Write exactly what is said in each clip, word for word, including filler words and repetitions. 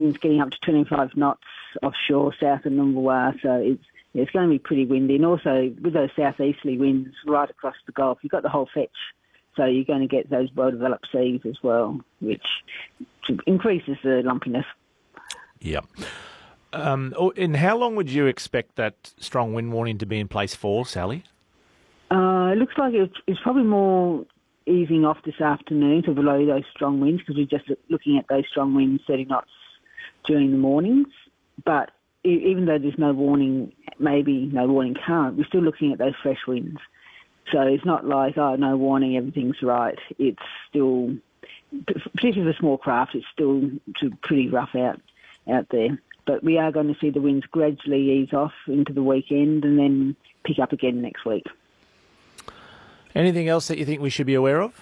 winds getting up to twenty-five knots offshore, south of Numbulwar, so it's yeah, it's going to be pretty windy. And also, with those southeasterly winds right across the Gulf, you've got the whole fetch, so you're going to get those well-developed seas as well, which increases the lumpiness. Yeah. Um, oh, and how long would you expect that strong wind warning to be in place for, Sally? Uh, it looks like it's, it's probably more easing off this afternoon to below those strong winds, because we're just looking at those strong winds, thirty knots during the mornings. But e- even though there's no warning, maybe no warning current, we're still looking at those fresh winds. So it's not like, oh, no warning, everything's right. It's still, particularly for small craft, it's still pretty rough out, out there. But we are going to see the winds gradually ease off into the weekend and then pick up again next week. Anything else that you think we should be aware of?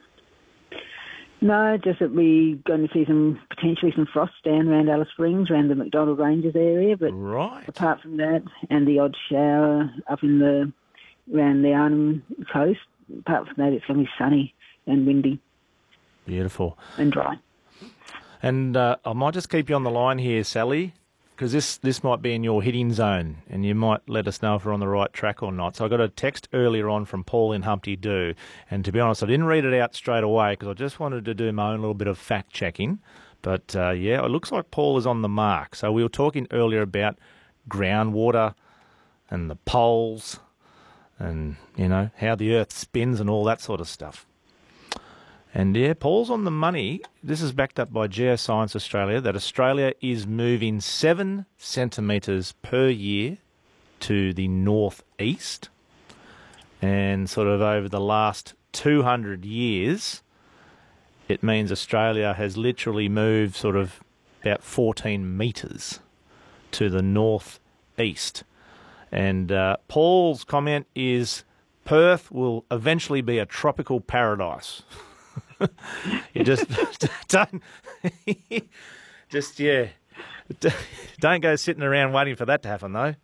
No, just that we're going to see some potentially some frost down around Alice Springs, around the McDonald Ranges area. But right. apart from that, and the odd shower up in the around the Arnhem coast, apart from that, it's going to be sunny and windy. Beautiful. And dry. And uh, I might just keep you on the line here, Sally, because this, this might be in your hitting zone, and you might let us know if we're on the right track or not. So I got a text earlier on from Paul in Humpty Doo, and to be honest, I didn't read it out straight away because I just wanted to do my own little bit of fact-checking. But, uh, yeah, it looks like Paul is on the mark. So we were talking earlier about groundwater and the poles and, you know, how the Earth spins and all that sort of stuff. And, yeah, Paul's on the money. This is backed up by Geoscience Australia, that Australia is moving seven centimetres per year to the northeast. And sort of over the last two hundred years, it means Australia has literally moved sort of about fourteen metres to the northeast. And uh, Paul's comment is Perth will eventually be a tropical paradise. You just don't, just yeah, don't go sitting around waiting for that to happen, though.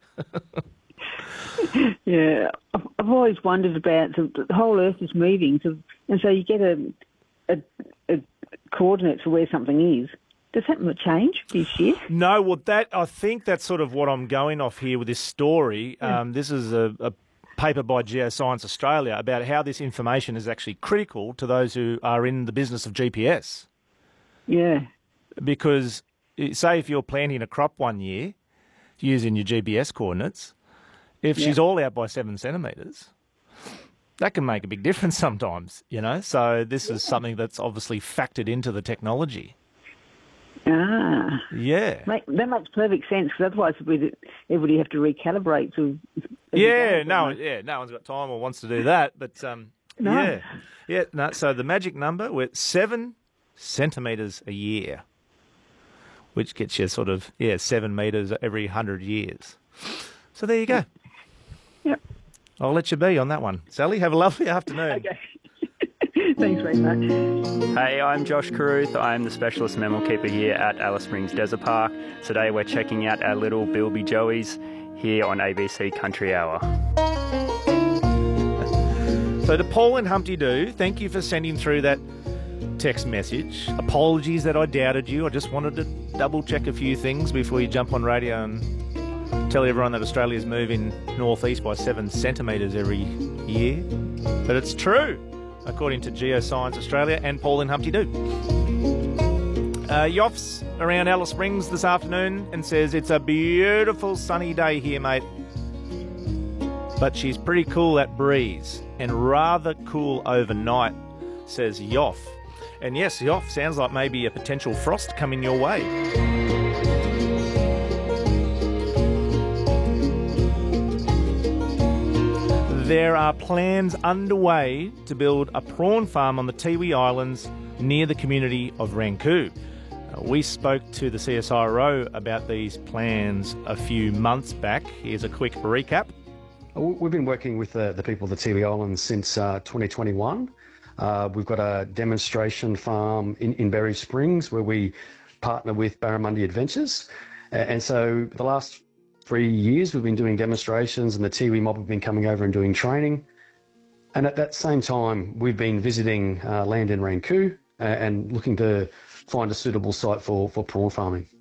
Yeah, I've, I've always wondered about the, the whole Earth is moving, so, and so you get a, a, a coordinate for where something is. Does that change each year? No, well, that I think that's sort of what I'm going off here with this story. Yeah. Um, this is a, a paper by Geoscience Australia about how this information is actually critical to those who are in the business of G P S. Yeah. Because, say if you're planting a crop one year using your G P S coordinates, if yeah. she's all out by seven centimetres, that can make a big difference sometimes, you know. So this yeah. is something that's obviously factored into the technology. Ah. Yeah. Make, that makes perfect sense, because otherwise everybody have to recalibrate. To yeah, no, yeah, no one's got time or wants to do that. But um, no. yeah, yeah. No, so the magic number, we're seven centimetres a year, which gets you sort of yeah seven metres every hundred years. So there you go. Yep. I'll let you be on that one, Sally. Have a lovely afternoon. Okay. Thanks very much. Hey, I'm Josh Carruth. I'm the Specialist Mammal Keeper here at Alice Springs Desert Park. Today we're checking out our little Bilby Joeys here on A B C Country Hour. So to Paul and Humpty Doo, thank you for sending through that text message. Apologies that I doubted you. I just wanted to double check a few things before you jump on radio and tell everyone that Australia's moving northeast by seven centimetres every year. But it's true, according to Geoscience Australia and Paul and Humpty Doo. Uh, Yoff's around Alice Springs this afternoon and says it's a beautiful sunny day here, mate. But she's pretty cool, that breeze, and rather cool overnight, says Yoff. And yes, Yoff, sounds like maybe a potential frost coming your way. There are plans underway to build a prawn farm on the Tiwi Islands near the community of Ranku. Uh, we spoke to the C S I R O about these plans a few months back. Here's a quick recap. We've been working with the, the people of the Tiwi Islands since uh, twenty twenty-one. Uh, we've got a demonstration farm in, in Berry Springs where we partner with Barramundi Adventures. And so the last three years we've been doing demonstrations, and the Tiwi mob have been coming over and doing training. And at that same time, we've been visiting uh, land in Ranku uh, and looking to find a suitable site for, for prawn farming.